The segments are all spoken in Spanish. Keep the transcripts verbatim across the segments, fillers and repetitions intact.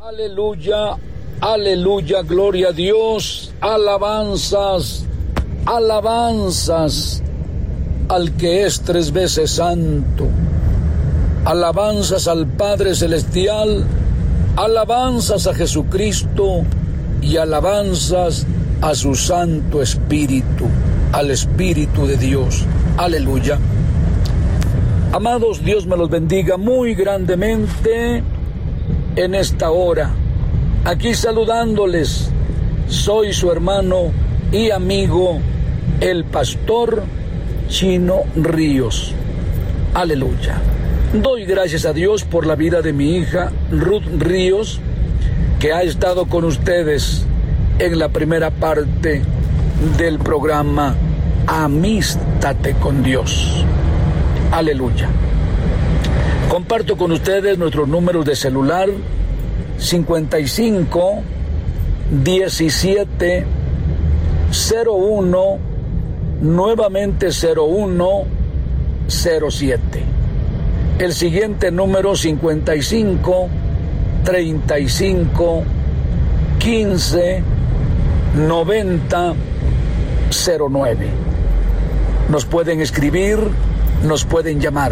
Aleluya, aleluya, gloria a Dios, alabanzas, alabanzas al que es tres veces santo, alabanzas al Padre Celestial, alabanzas a Jesucristo y alabanzas a su Santo Espíritu, al Espíritu de Dios. Aleluya. Amados, Dios me los bendiga muy grandemente en esta hora. Aquí saludándoles, soy su hermano y amigo, el pastor Chino Ríos. Aleluya. Doy gracias a Dios por la vida de mi hija Ruth Ríos, que ha estado con ustedes en la primera parte del programa Amístate con Dios. Aleluya. Comparto con ustedes nuestros números de celular: cincuenta y cinco, diecisiete, cero uno, nuevamente cero uno, cero siete. El siguiente número: cincuenta y cinco, treinta y cinco, quince, noventa, cero nueve. Nos pueden escribir, nos pueden llamar.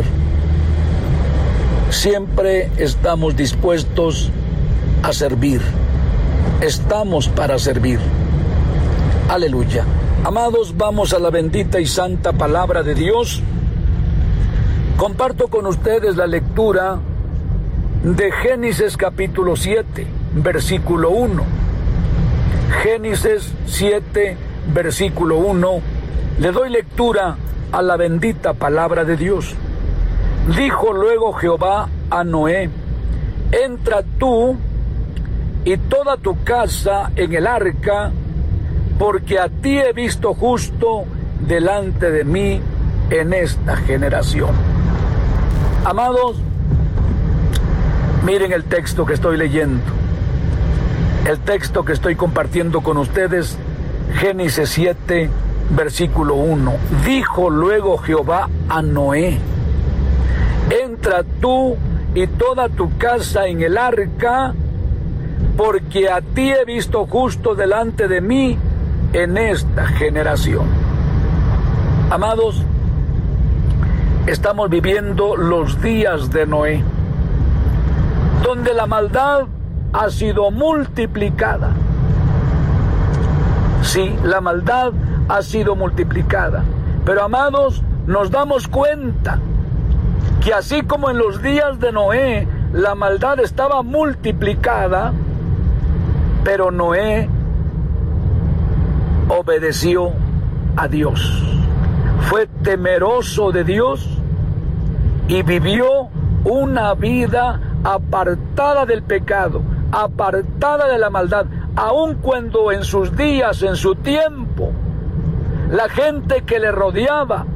Siempre estamos dispuestos a servir. Estamos para servir. Aleluya. Amados, vamos a la bendita y santa palabra de Dios. Comparto con ustedes la lectura de Génesis capítulo siete, versículo uno. Génesis siete, versículo uno. Le doy lectura a la bendita palabra de Dios. Dijo luego Jehová a Noé: entra tú y toda tu casa en el arca, porque a ti he visto justo delante de mí en esta generación. Amados, miren el texto que estoy leyendo, el texto que estoy compartiendo con ustedes, Génesis siete, versículo uno. Dijo luego Jehová a Noé: entra tú y toda tu casa en el arca, porque a ti he visto justo delante de mí en esta generación. Amados, estamos viviendo los días de Noé, donde la maldad ha sido multiplicada. Sí, la maldad ha sido multiplicada. Pero, amados, nos damos cuenta que así como en los días de Noé la maldad estaba multiplicada, pero Noé obedeció a Dios, fue temeroso de Dios y vivió una vida apartada del pecado, apartada de la maldad, aun cuando en sus días, en su tiempo, la gente que le rodeaba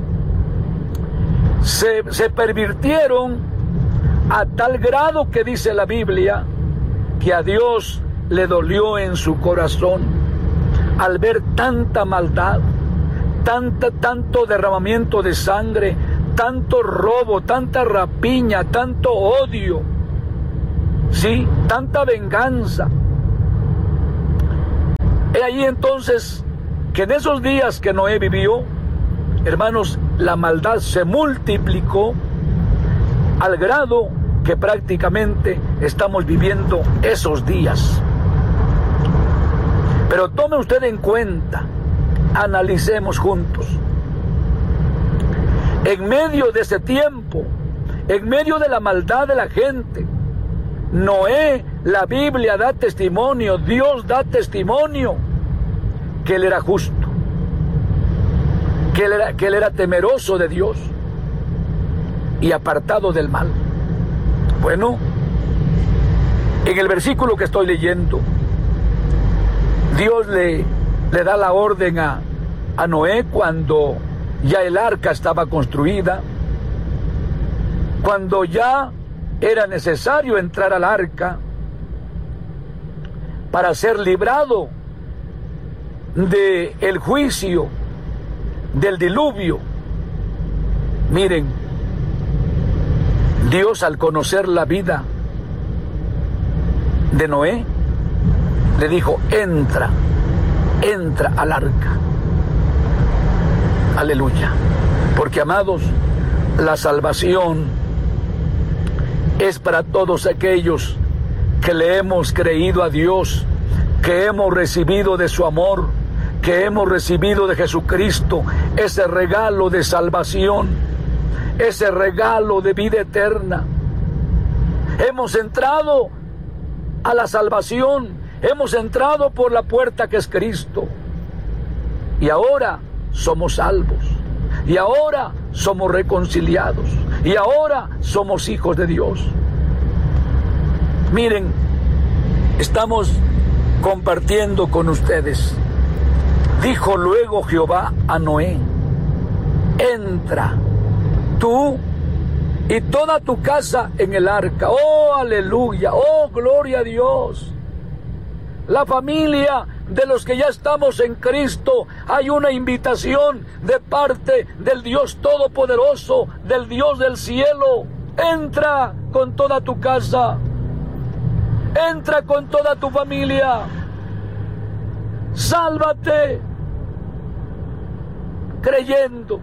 se, se pervirtieron a tal grado que dice la Biblia que a Dios le dolió en su corazón al ver tanta maldad, tanta, tanto derramamiento de sangre, tanto robo, tanta rapiña, tanto odio, sí, tanta venganza. He ahí entonces que en esos días que Noé vivió, hermanos, la maldad se multiplicó al grado que prácticamente estamos viviendo esos días. Pero tome usted en cuenta, analicemos juntos. En medio de ese tiempo, en medio de la maldad de la gente, Noé, la Biblia da testimonio, Dios da testimonio que él era justo, que él era, que él era temeroso de Dios y apartado del mal. Bueno, en el versículo que estoy leyendo, Dios le, le da la orden a, a Noé cuando ya el arca estaba construida, cuando ya era necesario entrar al arca para ser librado del juicio, del diluvio. Miren, Dios, al conocer la vida de Noé, le dijo, entra, entra al arca. Aleluya. Porque, amados, la salvación es para todos aquellos que le hemos creído a Dios, que hemos recibido de su amor, que hemos recibido de Jesucristo ese regalo de salvación, ese regalo de vida eterna. Hemos entrado a la salvación, hemos entrado por la puerta que es Cristo. Y ahora somos salvos, y ahora somos reconciliados, y ahora somos hijos de Dios. Miren, estamos compartiendo con ustedes. Dijo luego Jehová a Noé, entra tú y toda tu casa en el arca. Oh, aleluya, oh, gloria a Dios. La familia de los que ya estamos en Cristo, hay una invitación de parte del Dios Todopoderoso, del Dios del cielo. Entra con toda tu casa, entra con toda tu familia, sálvate creyendo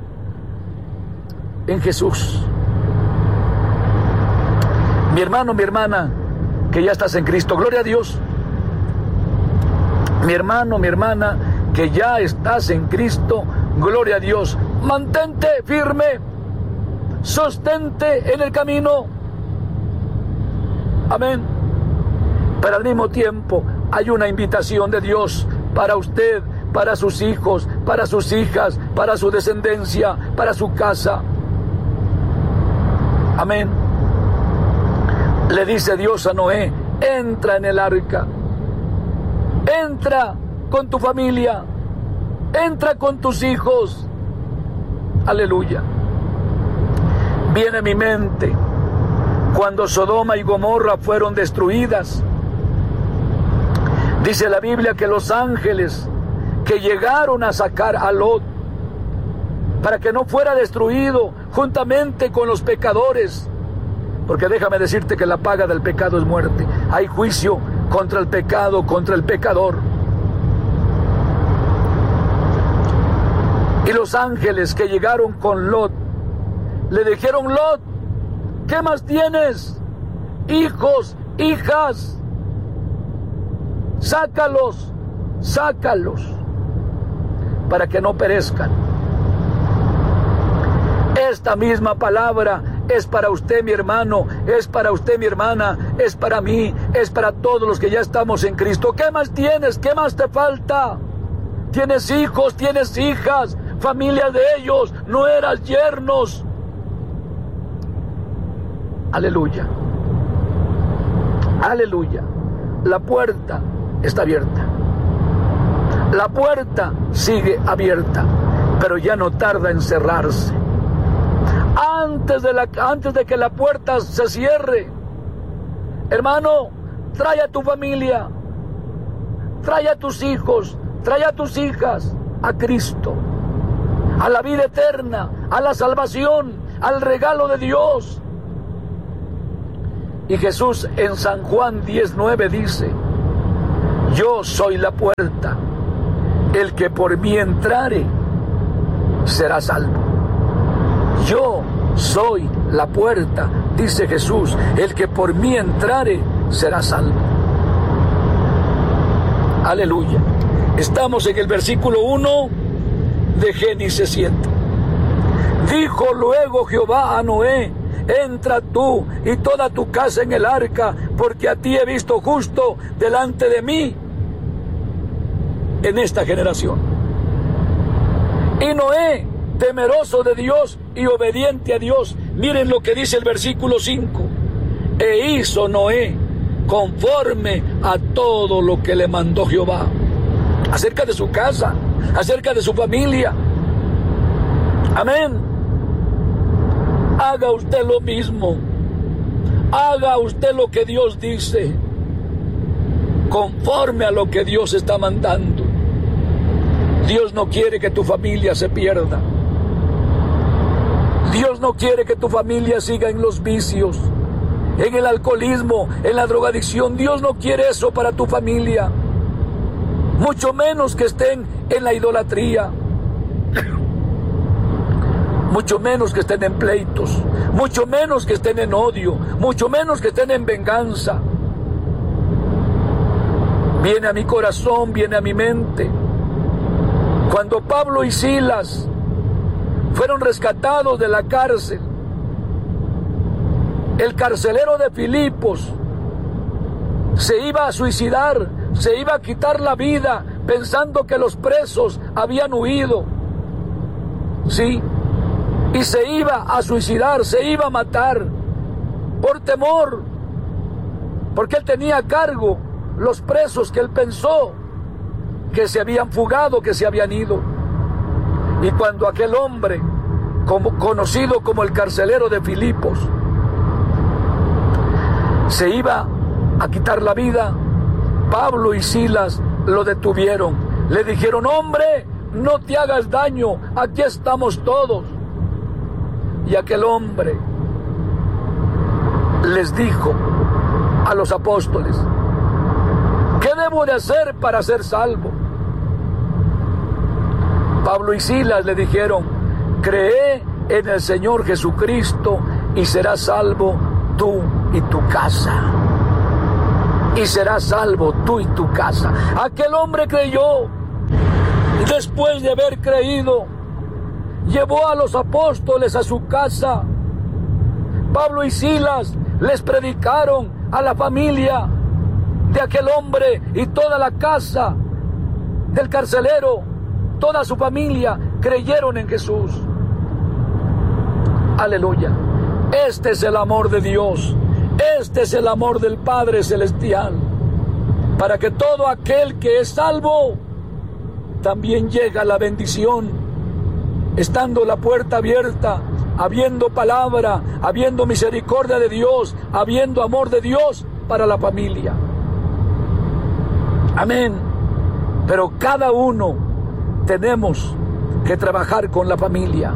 en Jesús. Mi hermano, mi hermana, que ya estás en Cristo, gloria a Dios. Mi hermano, mi hermana, que ya estás en Cristo, gloria a Dios. Mantente firme, sostente en el camino. Amén. Pero al mismo tiempo hay una invitación de Dios para usted, para sus hijos, para sus hijas, para su descendencia, para su casa. Amén. Le dice Dios a Noé, entra en el arca, entra con tu familia, entra con tus hijos. Aleluya. Viene a mi mente cuando Sodoma y Gomorra fueron destruidas. Dice la Biblia que los ángeles que llegaron a sacar a Lot para que no fuera destruido juntamente con los pecadores, porque déjame decirte que la paga del pecado es muerte. Hay juicio contra el pecado, contra el pecador. Y los ángeles que llegaron con Lot le dijeron, Lot, ¿qué más tienes? Hijos, hijas, sácalos, sácalos, para que no perezcan. Esta misma palabra es para usted, mi hermano, es para usted, mi hermana, es para mí, es para todos los que ya estamos en Cristo. ¿Qué más tienes? ¿Qué más te falta? Tienes hijos, tienes hijas, familia de ellos, nueras, yernos. Aleluya. Aleluya. La puerta está abierta. La puerta sigue abierta, pero ya no tarda en cerrarse. Antes de, la, antes de que la puerta se cierre, hermano, trae a tu familia, trae a tus hijos, trae a tus hijas a Cristo, a la vida eterna, a la salvación, al regalo de Dios. Y Jesús en San Juan diez nueve dice, yo soy la puerta, el que por mí entrare será salvo. Yo soy la puerta, dice Jesús, el que por mí entrare será salvo. Aleluya. Estamos en el versículo uno de Génesis siete. Dijo luego Jehová a Noé, entra tú y toda tu casa en el arca, porque a ti he visto justo delante de mí en esta generación. Y Noé, temeroso de Dios y obediente a Dios, miren lo que dice el versículo cinco, e hizo Noé conforme a todo lo que le mandó Jehová, acerca de su casa, acerca de su familia. Amén. Haga usted lo mismo, haga usted lo que Dios dice, conforme a lo que Dios está mandando. Dios no quiere que tu familia se pierda. Dios no quiere que tu familia siga en los vicios, en el alcoholismo, en la drogadicción. Dios no quiere eso para tu familia. Mucho menos que estén en la idolatría. Mucho menos que estén en pleitos. Mucho menos que estén en odio. Mucho menos que estén en venganza. Viene a mi corazón, viene a mi mente, cuando Pablo y Silas fueron rescatados de la cárcel. El carcelero de Filipos se iba a suicidar, se iba a quitar la vida pensando que los presos habían huido. Sí, y se iba a suicidar, se iba a matar por temor, porque él tenía a cargo los presos que él pensó que se habían fugado, que se habían ido. Y cuando aquel hombre, como, conocido como el carcelero de Filipos, se iba a quitar la vida, Pablo y Silas lo detuvieron. Le dijeron: hombre, no te hagas daño, aquí estamos todos. Y aquel hombre les dijo a los apóstoles: ¿qué debo de hacer para ser salvo? Pablo y Silas le dijeron: cree en el Señor Jesucristo y serás salvo tú y tu casa. Y serás salvo tú y tu casa. Aquel hombre creyó. Después de haber creído, llevó a los apóstoles a su casa. Pablo y Silas les predicaron a la familia de aquel hombre, y toda la casa del carcelero, toda su familia creyeron en Jesús. Aleluya. Este es el amor de Dios. Este es el amor del Padre Celestial, para que todo aquel que es salvo también llegue a la bendición, estando la puerta abierta, habiendo palabra, habiendo misericordia de Dios, habiendo amor de Dios para la familia. Amén. Pero cada uno tenemos que trabajar con la familia.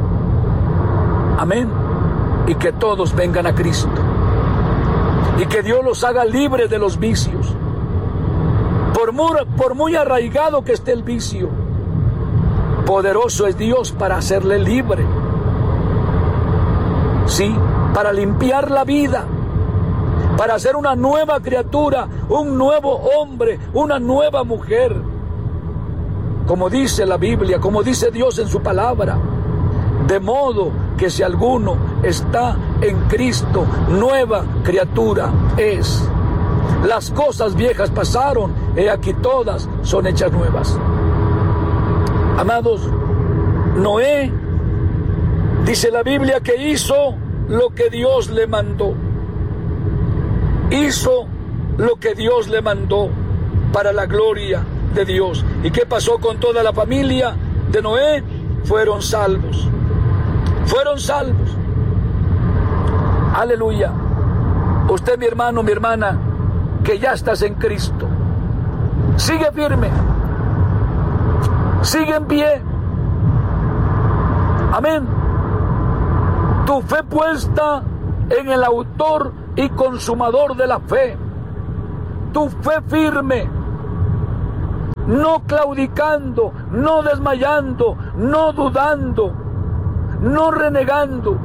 Amén. Y que todos vengan a Cristo. Y que Dios los haga libres de los vicios. Por muy, por muy arraigado que esté el vicio, poderoso es Dios para hacerle libre. Sí, para limpiar la vida, para hacer una nueva criatura, un nuevo hombre, una nueva mujer. Como dice la Biblia, como dice Dios en su palabra. De modo que si alguno está en Cristo, nueva criatura es. Las cosas viejas pasaron, he aquí todas son hechas nuevas. Amados, Noé, dice la Biblia que hizo lo que Dios le mandó. Hizo lo que Dios le mandó para la gloria de Dios. ¿Y qué pasó con toda la familia de Noé? Fueron salvos. Fueron salvos. Aleluya. Usted, mi hermano, mi hermana, que ya estás en Cristo, sigue firme. Sigue en pie. Amén. Tu fe puesta en el autor y consumador de la fe. Tu fe firme. No claudicando, no desmayando, no dudando, no renegando.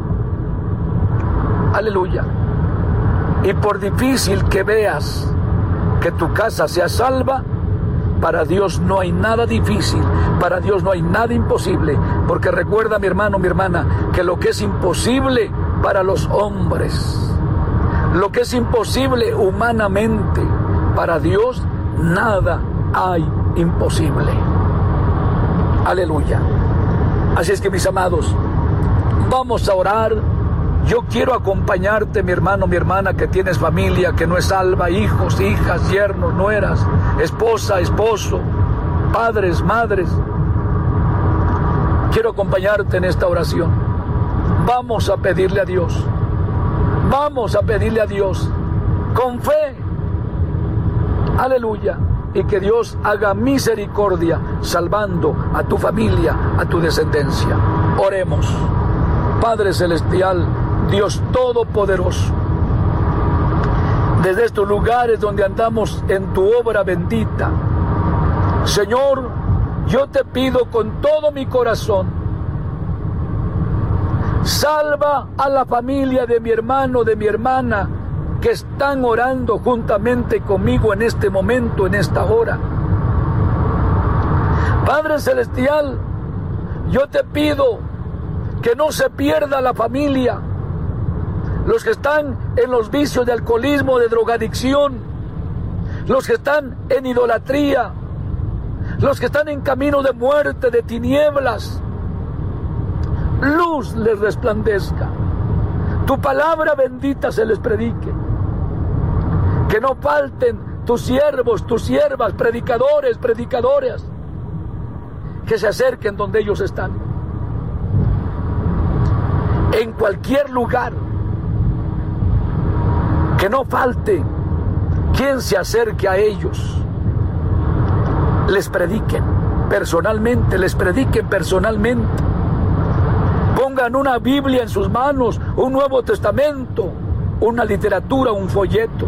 Aleluya. Y por difícil que veas que tu casa sea salva, para Dios no hay nada difícil, para Dios no hay nada imposible, porque recuerda, mi hermano, mi hermana, que lo que es imposible para los hombres, lo que es imposible humanamente, para Dios nada hay imposible. Aleluya. Así es que, mis amados, vamos a orar. Yo quiero acompañarte, mi hermano, mi hermana, que tienes familia, que no es salva, hijos, hijas, yernos, nueras, esposa, esposo, padres, madres. Quiero acompañarte en esta oración. Vamos a pedirle a Dios. Vamos a pedirle a Dios con fe. Aleluya. Y que Dios haga misericordia, salvando a tu familia, a tu descendencia. Oremos. Padre Celestial, Dios Todopoderoso, desde estos lugares donde andamos en tu obra bendita. Señor, yo te pido con todo mi corazón, salva a la familia de mi hermano, de mi hermana, que están orando juntamente conmigo en este momento, en esta hora. Padre Celestial, yo te pido que no se pierda la familia, los que están en los vicios de alcoholismo, de drogadicción, los que están en idolatría, los que están en camino de muerte, de tinieblas. Luz les resplandezca, tu palabra bendita se les predique, que no falten tus siervos, tus siervas, predicadores, predicadoras, que se acerquen donde ellos están, en cualquier lugar, que no falte quien se acerque a ellos, les prediquen personalmente, les prediquen personalmente, pongan una Biblia en sus manos, un Nuevo Testamento, una literatura, un folleto,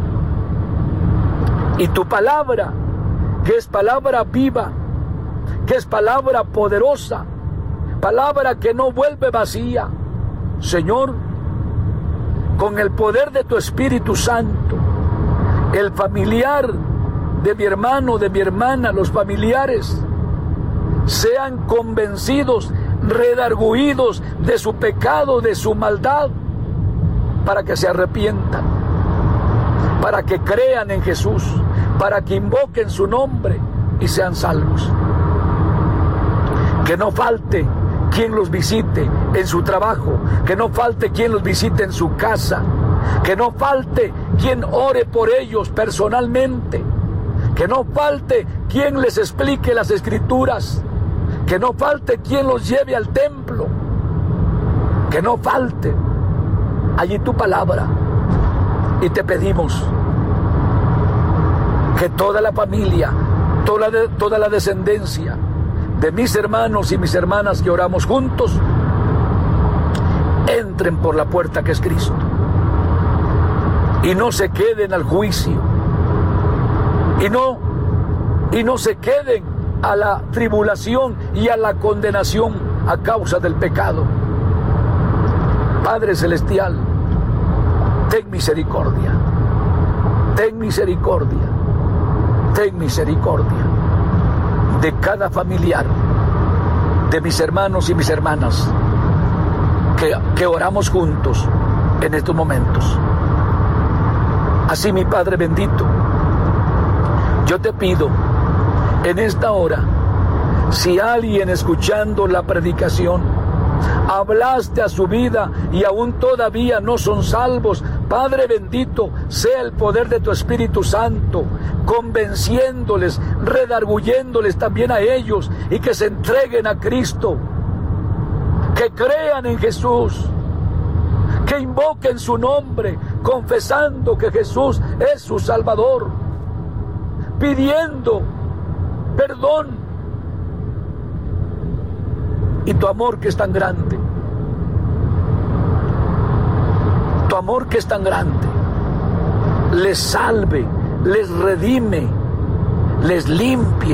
y tu palabra, que es palabra viva, que es palabra poderosa, palabra que no vuelve vacía, Señor, con el poder de tu Espíritu Santo, el familiar de mi hermano, de mi hermana, los familiares, sean convencidos, redarguidos de su pecado, de su maldad, para que se arrepientan, para que crean en Jesús, para que invoquen su nombre y sean salvos. Que no falte quien los visite en su trabajo, que no falte quien los visite en su casa, que no falte quien ore por ellos personalmente, que no falte quien les explique las Escrituras, que no falte quien los lleve al templo, que no falte allí tu palabra. Y te pedimos que toda la familia, toda, de, toda la descendencia de mis hermanos y mis hermanas que oramos juntos, entren por la puerta que es Cristo y no se queden al juicio y no, y no se queden a la tribulación y a la condenación a causa del pecado. Padre Celestial, ten misericordia, ten misericordia, ten misericordia de cada familiar, de mis hermanos y mis hermanas que, que oramos juntos en estos momentos. Así, mi Padre bendito, yo te pido en esta hora, si alguien escuchando la predicación hablaste a su vida y aún todavía no son salvos, Padre bendito, sea el poder de tu Espíritu Santo convenciéndoles, redarguyéndoles también a ellos, y que se entreguen a Cristo, que crean en Jesús, que invoquen su nombre, confesando que Jesús es su Salvador, pidiendo perdón y tu amor que es tan grande, tu amor que es tan grande, les salve, les redime, les limpie.